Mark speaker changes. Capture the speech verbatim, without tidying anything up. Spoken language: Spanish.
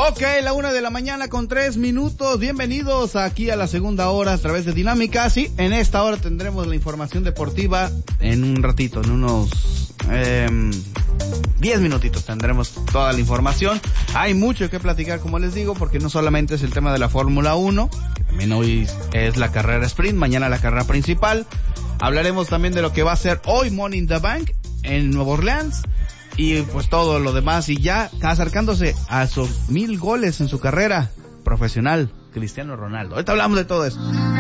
Speaker 1: Ok, la una de la mañana con tres minutos. Bienvenidos aquí a la segunda hora a través de Dinámica. Sí, en esta hora tendremos la información deportiva en un ratito, en unos eh, diez minutitos tendremos toda la información. Hay mucho que platicar, como les digo, porque no solamente es el tema de la Fórmula uno, que también hoy es la carrera sprint, mañana la carrera principal. Hablaremos también de lo que va a ser hoy Money in the Bank en Nueva Orleans. Y pues todo lo demás, y ya acercándose a sus mil goles en su carrera profesional, Cristiano Ronaldo. Ahorita hablamos de todo eso.